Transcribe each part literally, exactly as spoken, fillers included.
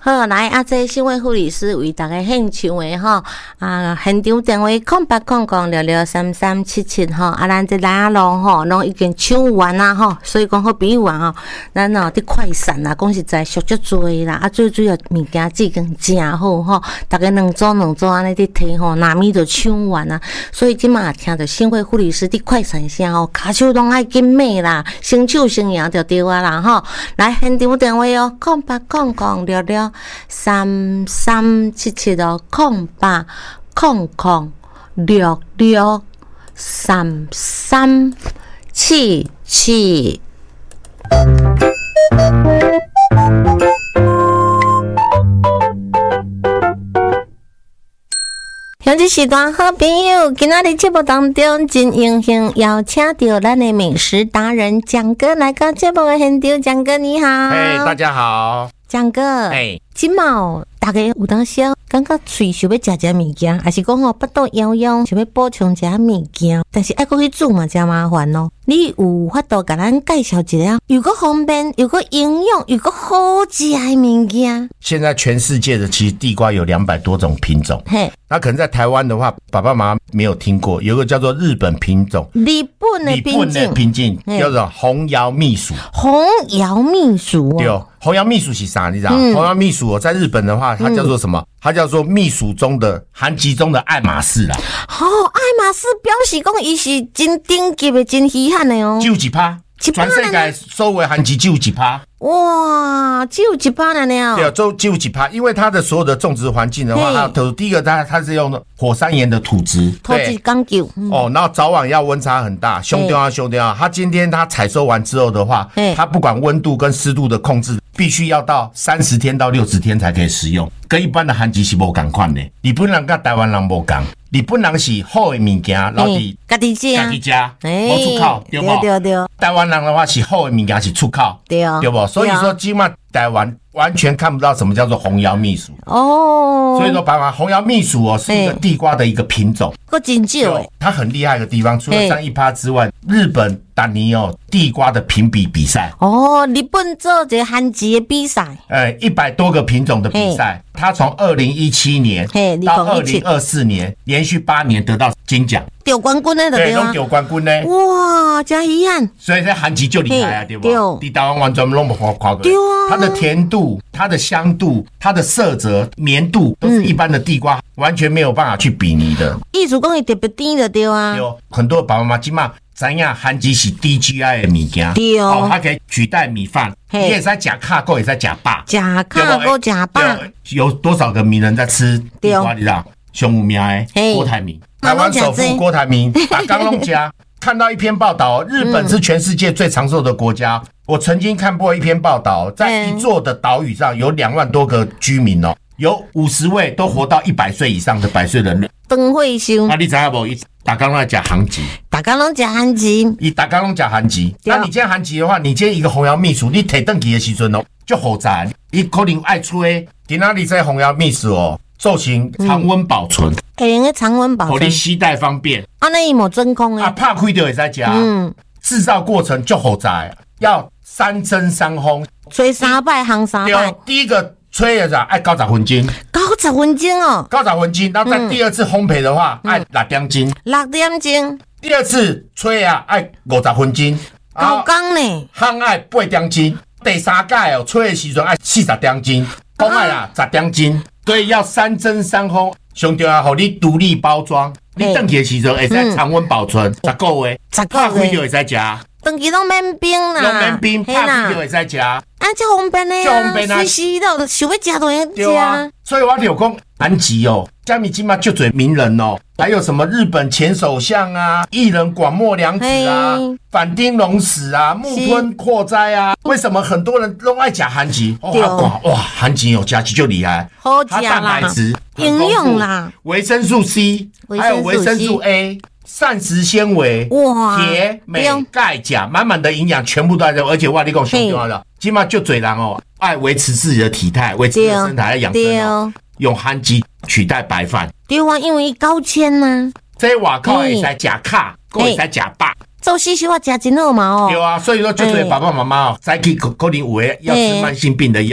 好，来啊！这新闻护理师为大家献唱的吼啊，现场电话空八空空六六三三七七吼啊，咱这来啊拢吼，拢已经唱完啦吼，所以讲好朋友啊吼，咱哦伫快闪啦，讲实在俗足多啦，啊最主要物件质量真好吼，大家两组两组安尼伫摕吼，纳米就唱完啦，所以即马听着新会护理师伫快闪声吼，骹手拢爱紧美啦，先手先赢就对啊啦吼，来现场电话哦，空八空空六六。三三七七哦，空八空空六六三三七七。像这时段好朋友，今仔日节目当中真荣幸邀请到咱的美食达人蒋哥来到节目的现场，蒋哥你好。 哎，大家好。 蒋哥，哎，即马大家有当时感觉嘴想要食食物件，还是讲吼腹肚枵枵想要补充食物件，但是爱搁去煮嘛，真麻烦咯。你有法度甲咱介绍一下，又搁方便，又搁营养，又搁好食的物件？ 现在全世界的其实地瓜有两百多种品种，嘿，那可能在台湾的话，爸爸妈妈没有听过，有个叫做日本品种， 日本的品种，日本的品种叫做红摇蜜薯， 红摇蜜薯哦， 对。红摇蜜薯是啥？你知道？嗯、红摇蜜薯哦，在日本的话，它叫做什么？嗯、它叫做蜜薯中的韩籍中的爱马仕啦。 哦，爱马仕表示讲伊是真顶级的、真稀罕的哦。 只有一趴，全世界所有韩籍只有一趴。 哇，只有一趴了呢。 对，就只有一趴，因为它的所有的种植环境的话，它土第一个它它是用火山岩的土质， 土质讲究、 嗯、哦，然后早晚要温差很大，凶掉啊凶掉啊。它今天它采收完之后的话，它不管温度跟湿度的控制，必须要到三十天到六十天才可以食用，跟一般的韩籍是无同款的。日本人跟台湾人无同，日本人是好的物件，老弟家己吃， 家己吃，无出口，对不？ 对对对。 台湾人的话是好的物件是出口， 对啊， 对不？所以说，基本上台湾完全看不到什么叫做红摇蜜薯哦。 所以说，爸爸红摇蜜薯哦是一个地瓜的一个品种， 够真少诶。 它很厉害的地方，除了占一趴之外，日本打尼哦地瓜的评比比赛哦，日本做这韩籍的比赛， 呃，一百多个品种的比赛，它从二零一七年到二零二四年，连续八年得到金奖。 得冠军的对，拢得冠军呢。 哇，真遗憾。 所以在韩籍就厉害啊，对不？对，台湾完全拢没看过。对啊。它的甜度、它的香度、它的色泽、绵度，都是一般的地瓜完全没有办法去比拟的。 意思讲伊特别甜的对啊。 对，很多爸爸妈妈今嘛知影韩籍是低 G I 的物件， 对哦， 哦，它可以取代米饭，你也在吃卡够，也在吃饱， 吃卡够吃饱。 有多少个名人在吃地瓜？你知道？上有名的郭台铭。台湾首富郭台铭打刚龙家，看到一篇报道，日本是全世界最长寿的国家。嗯、我曾经看过一篇报道，在一座的岛屿上有两万多个居民哦，有五十位都活到一百岁以上的百岁人。 邓惠秀， 啊，你知道不？大家都在讲韩籍， 大家都讲韩籍， 你大家都讲韩籍。那你今天韩籍的话，你今天一个红摇蜜薯，你摕登去的时阵哦，就好在，你可能爱吹，今仔日这红摇蜜薯哦。做成常温保存， 会用个常温保存， 让你携带方便。 啊，那伊无真空诶， 啊，拍开就会在家。嗯，制造过程就好在，要三蒸三烘， 吹三摆烘三摆。 第一个吹的啥？爱九十分钟， 九十分钟哦， 九十分钟。然后在第二次烘焙的话，爱六点钟， 六点钟。 第二次吹啊，爱五十分钟， 高工呢， 烘爱八点钟。第三届哦，吹的时阵爱四十点钟，烘爱啦十点钟。所以要三蒸三烘，上重要互你独立包装。你回去的时阵会使常温保存十个月， 十个月拍开就会使食。 回去拢免冰啦， 拢免冰，拍开就会使食。啊， 这方便的啊，方便啊，随时都想要食都会食啊。 所以我就讲韩籍哦，嘉义今嘛就嘴名人哦，还有什么日本前首相啊、艺人广末凉子啊、反町隆史啊、木村拓哉啊，为什么很多人都爱讲韩籍？哦，哇，韩籍哦，加起就厉害， 好吃啦， 它蛋白质、 营养啦， 维生素 C， 还有维生素 A。膳食纤维、铁、镁、钙、钾，满满的营养全部都在这，而且我跟你讲最重要的，起码就嘴人哦，爱维持自己的体态，维持自己的身材来养生哦，用韩籍取代白饭。 对啊，因为高纤呐， 这外口会使吃卡，还会使吃饱。 做细细话吃真好嘛哦。 对啊，所以说就对爸爸妈妈哦，再去可能有的要吃慢性病的药。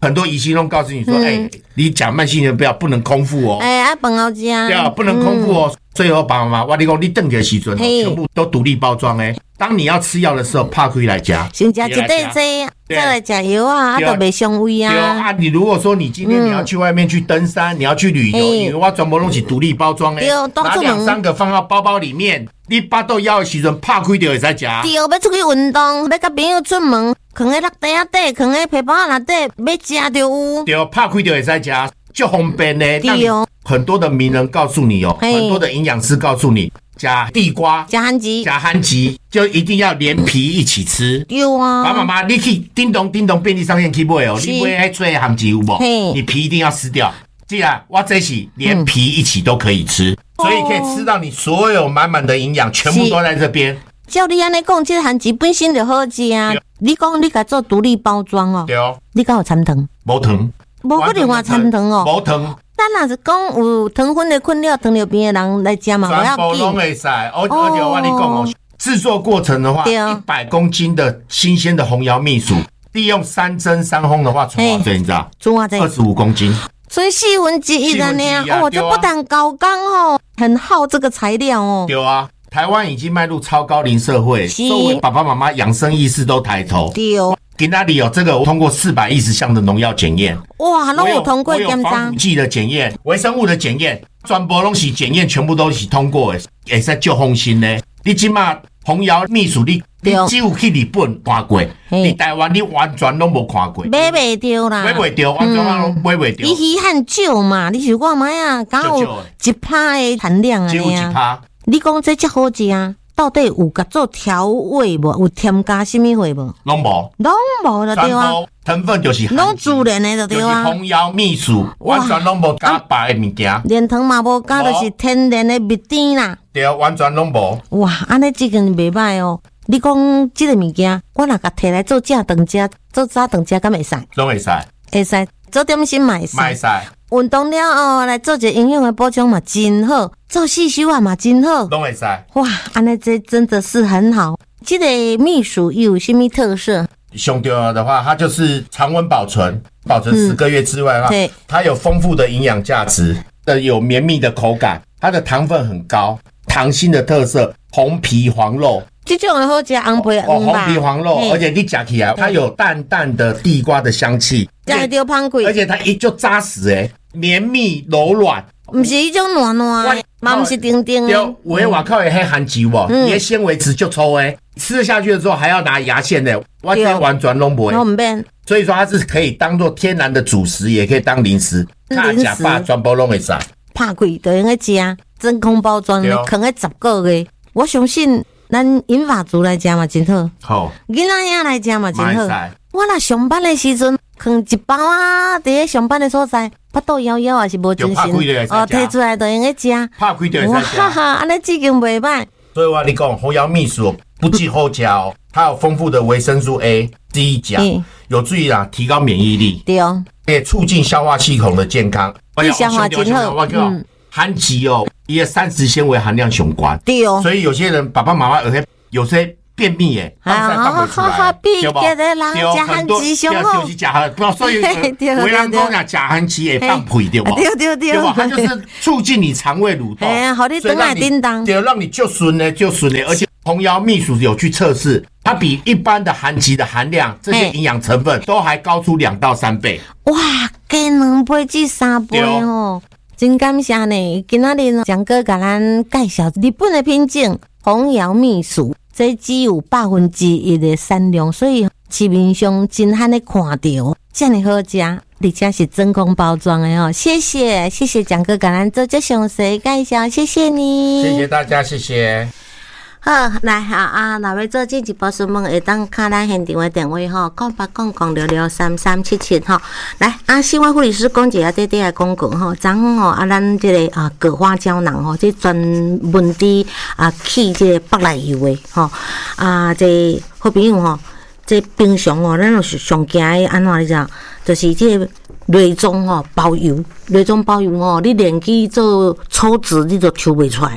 很多医生都告诉你说，哎、嗯欸，你讲慢性炎不要不能空腹哦， 哎、欸，啊，饭后吃， 对啊，不能空腹哦。嗯、最后爸爸妈妈，我你讲你等的时阵，全部都独立包装哎。当你要吃药的时候，拍开来吃， 先吃一袋剂，再来吃药啊，啊都袂伤胃啊。 对啊，你如果说你今天你要去外面去登山，嗯、你要去旅游，因为我全部都是独立包装哎，拿两三个放到包包里面，你巴肚枵的时阵拍开就会使吃。 对，要出去运动，要甲朋友出门，放在落地啊底，放在皮包内底，要吃就有。 对，拍开就会使吃。就方便呢，对哦，很多的名人告诉你哦，很多的营养师告诉你，加地瓜、 加番薯、 加番薯，就一定要连皮一起吃。 有啊， 爸爸妈妈，你去叮咚叮咚便利商店去买哦，你买迄最番薯有无？你皮一定要撕掉。既然我这是连皮一起都可以吃，嗯、所以可以吃到你所有满满的营养，全部都在这边。 照你安尼讲，这番薯本身就好吃啊。你讲你甲做独立包装哦， 对哦， 你敢有掺糖？ 无糖。 无可能话掺糖哦， 无糖。 咱若是讲有糖分的困扰，糖尿病的人来吃嘛，不要紧。 全部拢会使，而而且我跟你讲哦，制作过程的话，一百公斤的新鲜的红窑蜜薯，利用三蒸三烘的话，存多少你知道？ 存多少？ 二十五公斤。 所以四分之一的呢，哦，这不但高刚哦，很耗这个材料哦。 对啊。台湾已经迈入超高龄社会，周围爸爸妈妈养生意识都抬头。 对哦， 今天里有这个通过四百一十项的农药检验， 哇，都有通过检查。 我有防腐剂的检验、微生物的检验，全部东西检验全部都是通过的，也是救红心呢。你今嘛红窑蜜薯，你你只有去日本看过，你台湾你完全都没看过， 买袂到啦， 买袂到，完全都买袂到。 你稀罕少嘛？你想看卖啊？刚有一趴的含量啊， 只有一趴。 你讲这只好食啊？到底有甲做调味无？有添加什么货无？ 拢无， 拢无就对啊。 成分就是拢自然的就对啊。 就是红窑蜜薯，完全拢无加别的物件。 连糖嘛无加，就是天然的蜜甜啦。 对，完全拢无。 哇，安尼这个袂歹哦。你讲这个物件，我若甲摕来做正饭食，做早饭食，敢会使？ 拢会使， 会使。做点心嘛会使， 会使。 运动了后来做一个营养的补充嘛，真好。做细修啊嘛，真好。 拢会使。 哇，安尼这真的是很好。这个蜜薯有什么特色？ 上重要的话，它就是常温保存，保存十个月之外的话，嗯、它有丰富的营养价值，的有绵密的口感，它的糖分很高，糖心的特色，红皮黄肉。 这种的好吃，红皮哦，红皮黄肉，而且你吃起来，它有淡淡的地瓜的香气， 加丢胖贵， 而且它一就扎实诶，绵密柔软， 不是一种软软的，嘛不是丁丁的。 对，我外口的黑含薯哦，你的纤维质就粗诶，吃下去的时候还要拿牙线的，我这完全拢不会。 我唔变， 所以说它是可以当做天然的主食，也可以当零食，看假爸全部拢会使。 怕贵就用个吃，真空包装的，放个十个月，我相信。咱银发族来吃嘛真好， 好， 囡仔仔来吃嘛真好。我若上班的时阵，放一包啊，伫咧上班的所在，巴肚枵枵也是无精神，哦，摕出来就用个吃， 拍开就会使吃。 哈哈，安尼已经袂歹。 所以我跟你讲，红窑蜜薯不仅好吃哦，它有丰富的维生素 A、D 钾，有助于啦提高免疫力， 对哦， 也促进消化系统的健康。 你消化真好，嗯。 含薯哦，伊的膳食纤维含量上高， 对哦， 所以有些人爸爸妈妈有些有些便秘耶，放菜放不出来，对不？ 对，加含薯上好， 就是加含，所以有人讲讲加含薯会放屁，对不？ 对对对， 它就是促进你肠胃蠕动， 哎，好你等来叮当， 对，让你就顺呢就顺呢，而且红窑蜜薯有去测试，它比一般的含薯的含量，这些营养成分都还高出两到三倍。 哇，加两倍至三倍哦。真感谢呢！今仔日蒋哥甲咱介绍日本的品种红窑蜜薯，这只有百分之一的产量，所以市面上真罕的看到，这么好吃，而且是真空包装的哦。谢谢，谢谢蒋哥甲咱做这详细介绍，谢谢你， 谢谢大家，谢谢。 好，来哈啊！若要做进一步询问，会当敲咱现场的电话吼，九八空空六六三三七七吼。来啊，新华护理师讲一下短短的广告吼，昨昏吼啊，咱这个啊葛花胶囊吼，这专门伫啊去这个北来油的吼啊，这好朋友吼，这平常吼，咱就是上惊的安怎你知道？就是这个内脏吼包油，内脏包油吼，你连去做抽脂你都抽袂出来啦。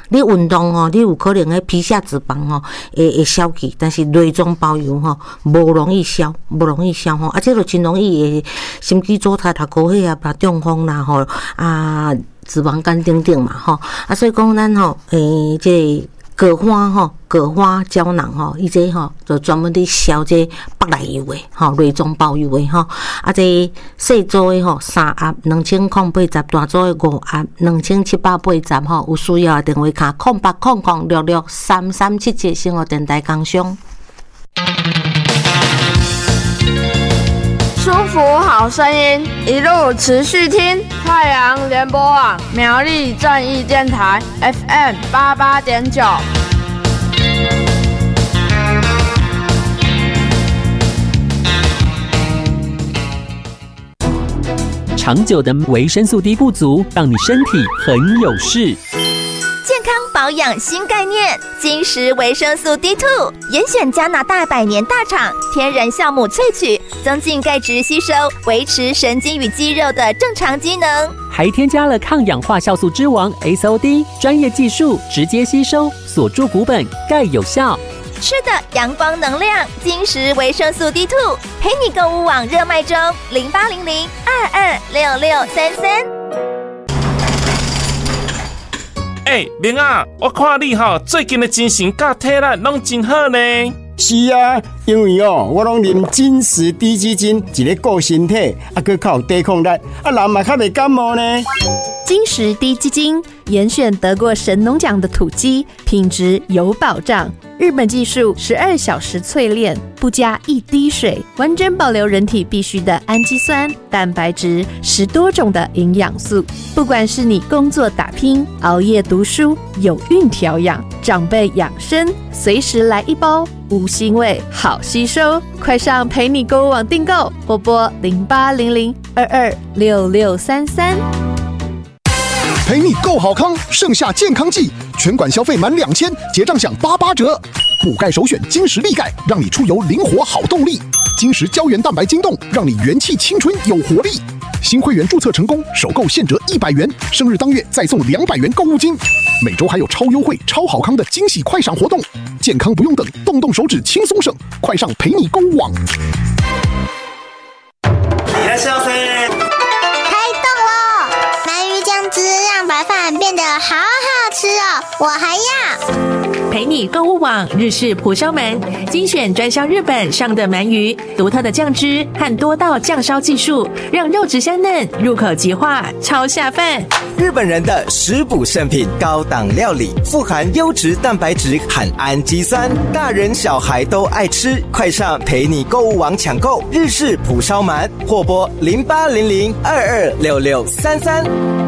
你运动吼，你有可能迄皮下脂肪吼会会消去，但是内脏包油吼无容易消，无容易消吼，啊，这就真容易会心肌阻塞、头高血压啦、中风啦吼啊，脂肪肝等等嘛吼，啊，所以讲咱吼诶，这葛花吼，葛花胶囊吼，伊这吼就专门伫消这北内油的吼，内脏包油的吼，啊，这细组的吼三盒两千空八十，大组的五盒两千七百八十吼，有需要的电话卡空八空空六六三三七七，生活电台工商。 舒服好声音，一路持续听太阳联播网苗栗正义电台 F M 八八点九。 长久的维生素 D 不足，让你身体很有事。 健康保养新概念，金石维生素 D 二 严选加拿大百年大厂天然酵母萃取，增进钙质吸收，维持神经与肌肉的正常机能， 还添加了抗氧化酵素之王 S O D 专业技术，直接吸收锁住骨本，钙有效。 吃的阳光能量，金石维生素 D 二 陪你购物网热卖中，零八零零二二六六三三。 哎、欸，明啊，我看你吼最近的精神甲体力拢真好呢。 是啊，因为哦，我拢啉金石低基金，一个顾身体，啊，佮较有抵抗力，啊，人嘛较袂感冒呢。 金石低基金严选得过神农奖的土鸡，品质有保障。日本技术十二小时淬炼，不加一滴水，完整保留人体必需的氨基酸、蛋白质、十多种的营养素。不管是你工作打拼、熬夜读书、有孕调养、长辈养生，随时来一包，无腥味，好吸收。快上陪你购物网订购，或拨零八零零二二六六三三。 陪你购好康，盛夏健康季，全馆消费满两千，结账享八八折。补钙首选金石力钙，让你出游灵活好动力。金石胶原蛋白晶冻，让你元气青春有活力。新会员注册成功，首购现折一百元，生日当月再送两百元购物金。每周还有超优惠、超好康的惊喜快闪活动，健康不用等，动动手指轻松省，快上陪你购物网。 你来消费。 汁让白饭变得好好吃哦，我还要。 陪你购物网日式蒲烧鳗，精选专销日本上等鳗鱼，独特的酱汁和多道酱烧技术，让肉质香嫩，入口即化，超下饭。 日本人的食补圣品，高档料理，富含优质蛋白质和氨基酸，大人小孩都爱吃。快上陪你购物网抢购日式蒲烧鳗，或拨零八零零二二六六三三。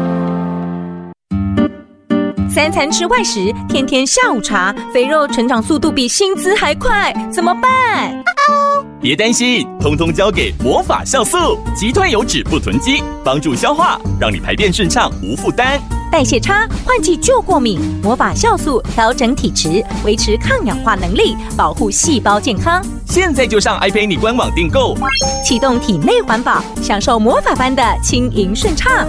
三餐吃外食，天天下午茶，肥肉成长速度比薪资还快，怎么办？ 别担心，通通交给魔法酵素，击退油脂不囤积，帮助消化，让你排便顺畅无负担。 代谢差、换季就过敏，魔法酵素调整体质，维持抗氧化能力，保护细胞健康。 现在就上爱陪你官网订购， 启动体内环保，享受魔法般的轻盈顺畅。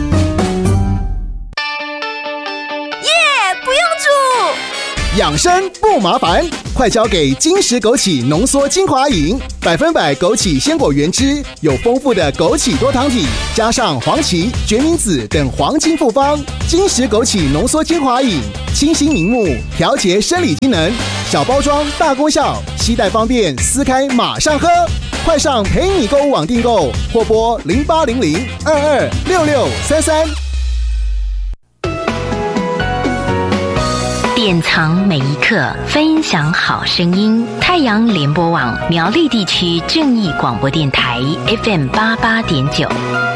养生不麻烦，快交给金石枸杞浓缩精华饮，百分百枸杞鲜果原汁，有丰富的枸杞多糖体，加上黄芪、决明子等黄金复方。金石枸杞浓缩精华饮，清新明目，调节生理机能，小包装大功效，携带方便，撕开马上喝。快上陪你购物网订购，或拨零八零零二二六六三三。 典藏每一刻，分享好声音。太阳联播网苗栗地区正义广播电台 F M 八八点九。